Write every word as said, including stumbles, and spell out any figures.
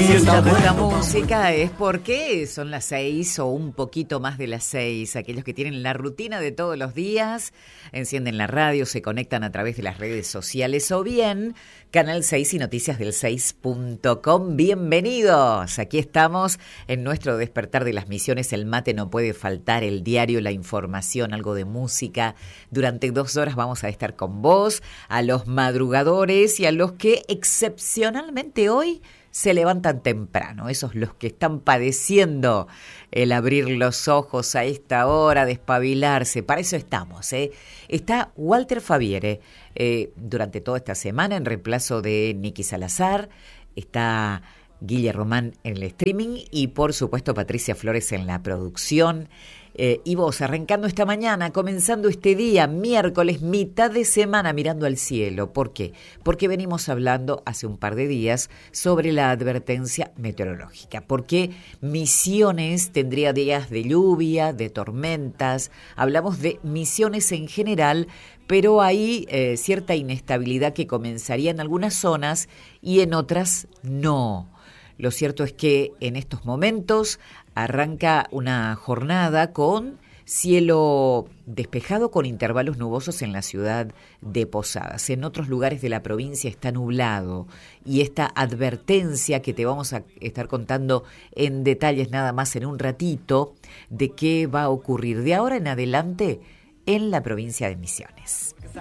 estás escuchando esta música es porque son las seis o un poquito más de las seis. Aquellos que tienen la rutina de todos los días, encienden la radio, se conectan a través de las redes sociales o bien Canal seis y noticias del seis punto com. Bienvenidos. Aquí estamos en nuestro despertar de las misiones. El mate no puede faltar, el diario, la información, algo de música. Durante dos horas vamos a estar con vos, a los madrugadores y a los que excepcionalmente hoy se levantan temprano, esos los que están padeciendo el abrir los ojos a esta hora, despabilarse. Para eso estamos, ¿eh? Está Walter Faviere eh, durante toda esta semana en reemplazo de Nicky Salazar. Está Guille Román en el streaming y por supuesto Patricia Flores en la producción. Eh, y vos arrancando esta mañana, comenzando este día, miércoles, mitad de semana, mirando al cielo. ¿Por qué? Porque venimos hablando hace un par de días sobre la advertencia meteorológica. Porque Misiones tendría días de lluvia, de tormentas. Hablamos de Misiones en general, pero hay eh, cierta inestabilidad que comenzaría en algunas zonas y en otras no. Lo cierto es que en estos momentos arranca una jornada con cielo despejado con intervalos nubosos en la ciudad de Posadas. En otros lugares de la provincia está nublado y esta advertencia que te vamos a estar contando en detalles nada más en un ratito de qué va a ocurrir de ahora en adelante en la provincia de Misiones.